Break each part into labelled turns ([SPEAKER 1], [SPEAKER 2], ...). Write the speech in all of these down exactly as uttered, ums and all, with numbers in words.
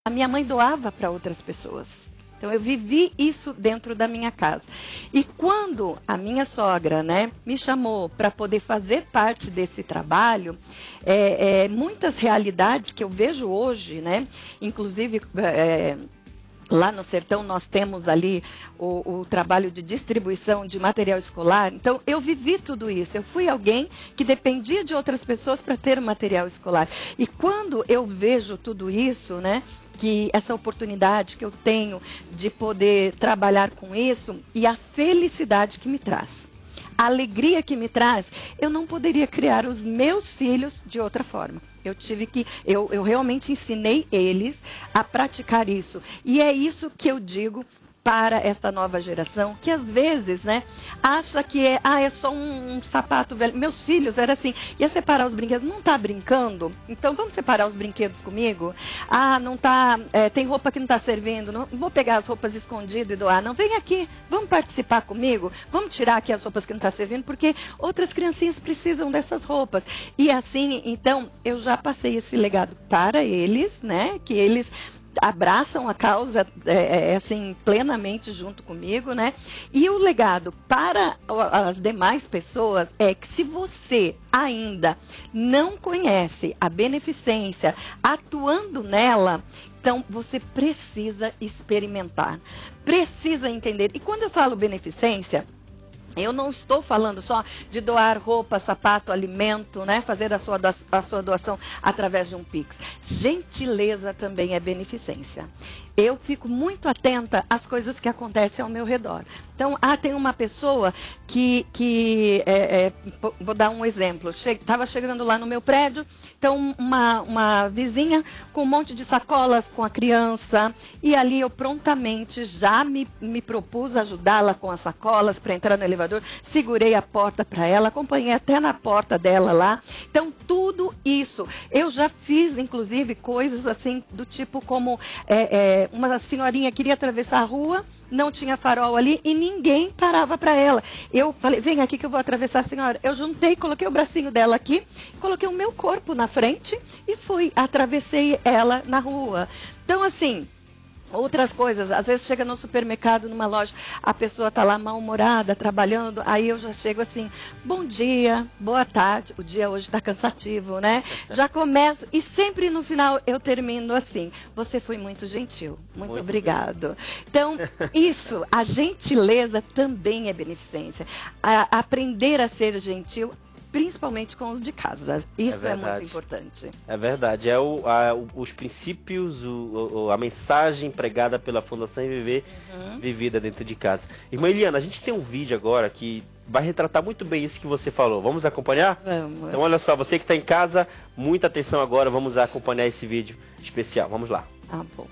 [SPEAKER 1] A minha mãe doava para outras pessoas. Então, eu vivi isso dentro da minha casa. E quando a minha sogra, né, me chamou para poder fazer parte desse trabalho, é, é, muitas realidades que eu vejo hoje, né, inclusive... É, lá no sertão nós temos ali o, o trabalho de distribuição de material escolar. Então, eu vivi tudo isso. Eu fui alguém que dependia de outras pessoas para ter material escolar. E quando eu vejo tudo isso, né, que essa oportunidade que eu tenho de poder trabalhar com isso e a felicidade que me traz, a alegria que me traz, eu não poderia criar os meus filhos de outra forma. Eu tive que, eu, eu realmente ensinei eles a praticar isso. E é isso que eu digo para esta nova geração, que às vezes, né, acha que é, ah, é só um, um sapato velho. Meus filhos era assim, ia separar os brinquedos, não está brincando? Então vamos separar os brinquedos comigo? Ah, não tá, é, tem roupa que não está servindo, não vou pegar as roupas escondidas e doar, não, vem aqui, vamos participar comigo, vamos tirar aqui as roupas que não estão servindo, porque outras criancinhas precisam dessas roupas. E assim, então, eu já passei esse legado para eles, né, que eles abraçam a causa é, assim, plenamente junto comigo, né? E o legado para as demais pessoas é que se você ainda não conhece a beneficência atuando nela, então você precisa experimentar, precisa entender. E quando eu falo beneficência, eu não estou falando só de doar roupa, sapato, alimento, né? Fazer a sua, doação, a sua doação através de um Pix. Gentileza também é beneficência. Eu fico muito atenta às coisas que acontecem ao meu redor. Então, ah, tem uma pessoa que, que é, é, vou dar um exemplo, estava che chegando lá no meu prédio, então uma, uma vizinha com um monte de sacolas com a criança, e ali eu prontamente já me, me propus ajudá-la com as sacolas para entrar no elevador, segurei a porta para ela, acompanhei até na porta dela lá. Então, tudo isso, eu já fiz, inclusive, coisas assim, do tipo como... É, é, uma senhorinha queria atravessar a rua, não tinha farol ali e ninguém parava para ela. Eu falei, vem aqui que eu vou atravessar a senhora. Eu juntei, coloquei o bracinho dela aqui, coloquei o meu corpo na frente e fui, atravessei ela na rua. Então, assim... Outras coisas, às vezes chega no supermercado, numa loja, a pessoa está lá mal-humorada, trabalhando, aí eu já chego assim, bom dia, boa tarde, o dia hoje está cansativo, né? Já começo, e sempre no final eu termino assim, você foi muito gentil, muito, muito obrigado. Bem. Então, isso, a gentileza também é beneficência. A, aprender a ser gentil, principalmente com os de casa. Isso é, é muito importante.
[SPEAKER 2] É verdade. É o, a, os princípios, o, a mensagem pregada pela Fundação Viver, uhum. vivida dentro de casa. Irmã Eliana, a gente tem um vídeo agora que vai retratar muito bem isso que você falou. Vamos acompanhar?
[SPEAKER 1] Vamos.
[SPEAKER 2] Então, olha só, você que está em casa, muita atenção agora. Vamos acompanhar esse vídeo especial. Vamos lá.
[SPEAKER 1] Ah, bom.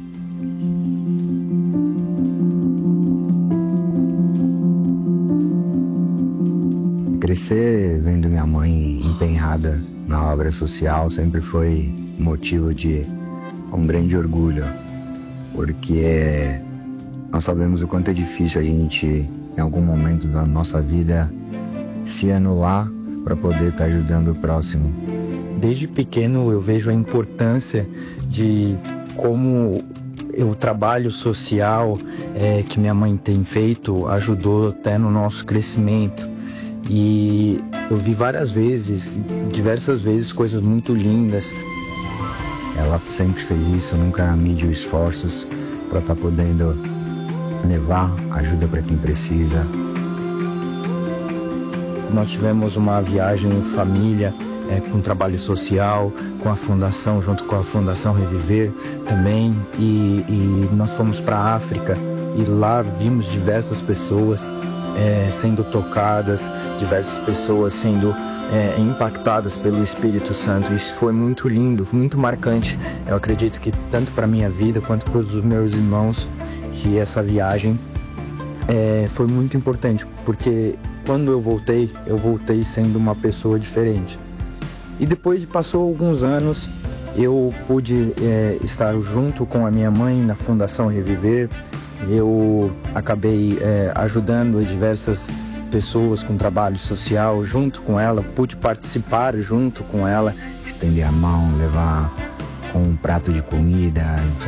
[SPEAKER 3] Crescer vendo minha mãe empenhada na obra social sempre foi motivo de um grande orgulho, porque nós sabemos o quanto é difícil a gente, em algum momento da nossa vida, se anular para poder estar ajudando o próximo.
[SPEAKER 4] Desde pequeno eu vejo a importância de como o trabalho social é, que minha mãe tem feito ajudou até no nosso crescimento. E eu vi várias vezes, diversas vezes, coisas muito lindas.
[SPEAKER 3] Ela sempre fez isso, nunca mediu esforços para estar podendo levar ajuda para quem precisa.
[SPEAKER 4] Nós tivemos uma viagem em família, é, com trabalho social, com a Fundação, junto com a Fundação Reviver também. E, e nós fomos para a África e lá vimos diversas pessoas É, sendo tocadas, diversas pessoas sendo é, impactadas pelo Espírito Santo. Isso foi muito lindo, foi muito marcante. Eu acredito que tanto para minha vida quanto para os meus irmãos, que essa viagem é, foi muito importante, porque quando eu voltei, eu voltei sendo uma pessoa diferente. E depois passou alguns anos, eu pude é, estar junto com a minha mãe na Fundação Reviver. Eu acabei é, ajudando diversas pessoas com trabalho social junto com ela, pude participar junto com ela.
[SPEAKER 3] Estender a mão, levar com um prato de comida.